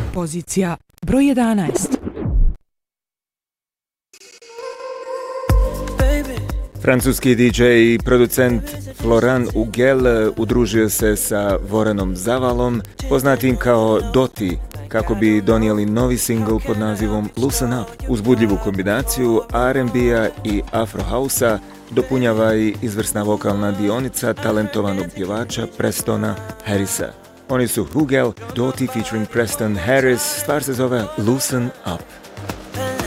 Pozicija broj 11. Francuski DJ i producent Florent Ugel udružio se sa Vorenom Zavalom, poznatim kao Doti, kako bi donijeli novi singl pod nazivom Loosen Up. Uzbudljivu kombinaciju R&B-a i Afro House-a dopunjava i izvrsna vokalna dionica talentovanog pjevača Prestona Harrisa. Oni su Ugel, Doti featuring Preston Harris, stvar se zove Loosen Up.